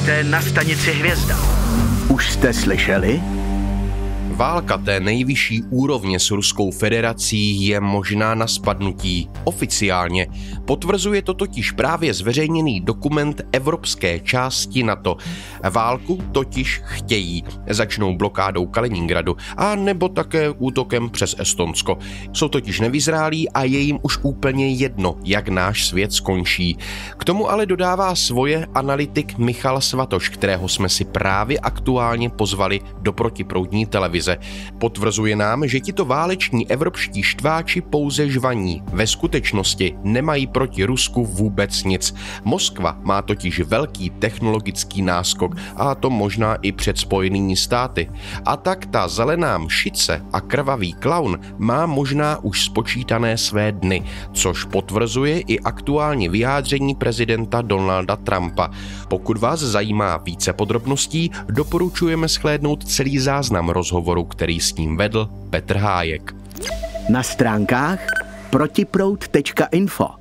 Vítejte na stanici Hvězda. Už jste slyšeli? Válka té nejvyšší úrovně s Ruskou federací je možná na spadnutí. Oficiálně. Potvrzuje to totiž právě zveřejněný dokument evropské části NATO. Válku totiž chtějí. Začnou blokádou Kaliningradu a nebo také útokem přes Estonsko. Jsou totiž nevyzrálí a je jim už úplně jedno, jak náš svět skončí. K tomu ale dodává svoje analytik Michal Svatoš, kterého jsme si právě aktuálně pozvali do protiproudní televize. Potvrzuje nám, že tito váleční evropští štváči pouze žvaní. Ve skutečnosti nemají proti Rusku vůbec nic. Moskva má totiž velký technologický náskok a to možná i před Spojenými státy. A tak ta zelená mšice a krvavý klaun má možná už spočítané své dny, což potvrzuje i aktuální vyjádření prezidenta Donalda Trumpa. Pokud vás zajímá více podrobností, doporučujeme shlédnout celý záznam rozhovoru, který s ním vedl Petr Hájek. Na stránkách protiproud.info